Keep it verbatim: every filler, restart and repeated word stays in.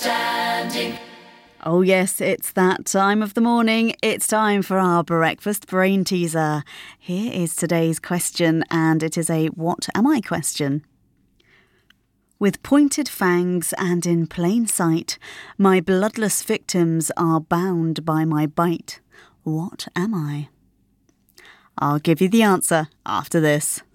understanding. Oh yes, it's that time of the morning. It's time for our breakfast brain teaser. Here is today's question, and it is a what am I question. With pointed fangs and in plain sight, my bloodless victims are bound by my bite. What am I? I'll give you the answer after this.